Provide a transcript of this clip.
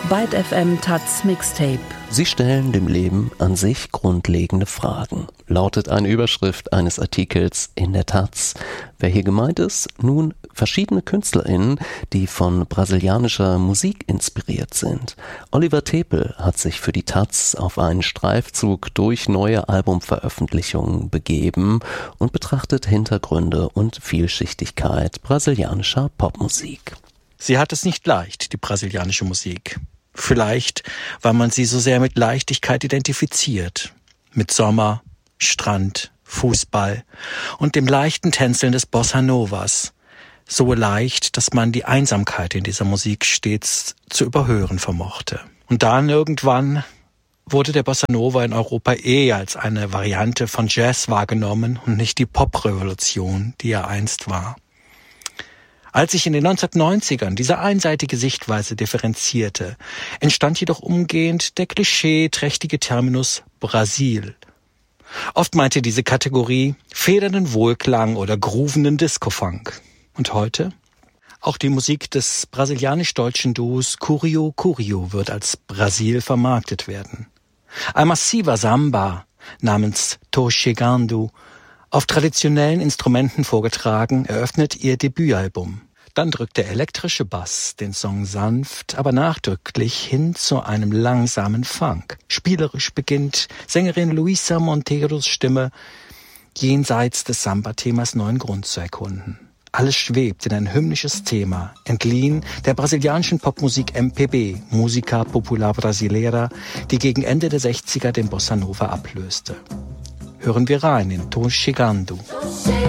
Byte FM Taz Mixtape. Sie stellen dem Leben an sich grundlegende Fragen, lautet eine Überschrift eines Artikels in der Taz. Wer hier gemeint ist? Nun, verschiedene KünstlerInnen, die von brasilianischer Musik inspiriert sind. Oliver Tepel hat sich für die Taz auf einen Streifzug durch neue Albumveröffentlichungen begeben und betrachtet Hintergründe und Vielschichtigkeit brasilianischer Popmusik. Sie hat es nicht leicht, die brasilianische Musik. Vielleicht, weil man sie so sehr mit Leichtigkeit identifiziert. Mit Sommer, Strand, Fußball und dem leichten Tänzeln des Bossa Novas. So leicht, dass man die Einsamkeit in dieser Musik stets zu überhören vermochte. Und dann irgendwann wurde der Bossa Nova in Europa eher als eine Variante von Jazz wahrgenommen und nicht die Poprevolution, die er einst war. Als sich in den 1990ern diese einseitige Sichtweise differenzierte, entstand jedoch umgehend der klischeeträchtige Terminus Brasil. Oft meinte diese Kategorie federnden Wohlklang oder groovenden Disco-Funk. Und heute? Auch die Musik des brasilianisch-deutschen Duos Curio Curio wird als Brasil vermarktet werden. Ein massiver Samba namens Tô Chegando, auf traditionellen Instrumenten vorgetragen, eröffnet ihr Debütalbum. Dann drückt der elektrische Bass den Song sanft, aber nachdrücklich hin zu einem langsamen Funk. Spielerisch beginnt Sängerin Luisa Monteros Stimme, jenseits des Samba-Themas neuen Grund zu erkunden. Alles schwebt in ein hymnisches Thema, entliehen der brasilianischen Popmusik MPB, Música Popular Brasileira, die gegen Ende der 60er den Bossa Nova ablöste. Hören wir rein in Tô Chegando.